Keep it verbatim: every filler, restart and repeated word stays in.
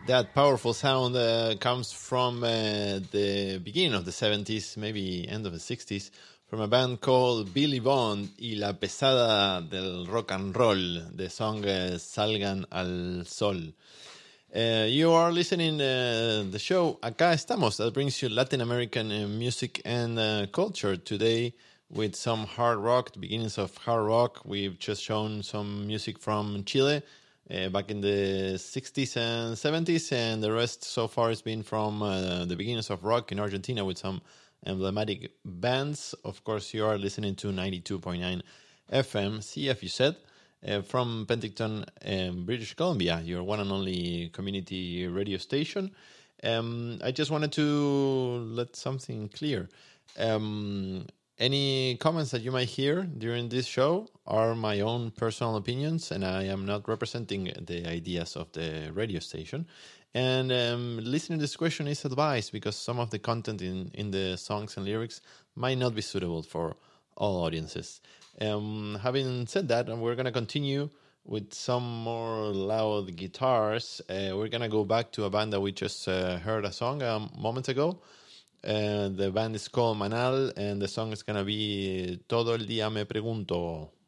That powerful sound uh, comes from uh, the beginning of the seventies, maybe end of the sixties, from a band called Billy Bond y la pesada del rock and roll. The song uh, Salgan al Sol. Uh, you are listening uh, the show Acá Estamos, that brings you Latin American uh, music and uh, culture. Today with some hard rock, the beginnings of hard rock. We've just shown some music from Chile uh, back in the sixties and seventies, and the rest so far has been from uh, the beginnings of rock in Argentina with some emblematic bands. Of course, you are listening to ninety-two point nine F M, C F, you said. Uh, from Penticton, um, British Columbia, your one and only community radio station. Um, I just wanted to let something clear. Um, any comments that you might hear during this show are my own personal opinions, and I am not representing the ideas of the radio station. And um, listening to this question is advised because some of the content in, in the songs and lyrics might not be suitable for all audiences. Um, having said that, we're going to continue with some more loud guitars. Uh, we're going to go back to a band that we just uh, heard a song a moment ago. Uh, the band is called Manal, and the song is going to be Todo el día me pregunto.